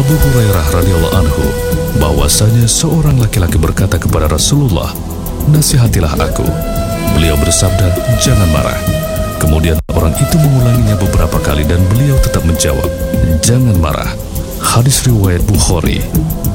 Abu Hurairah radhiyallahu anhu bahwasanya seorang laki-laki berkata kepada Rasulullah, "Nasihatilah aku." Beliau bersabda, "Jangan marah." Kemudian orang itu mengulanginya beberapa kali dan beliau tetap menjawab, "Jangan marah." Hadis riwayat Bukhari.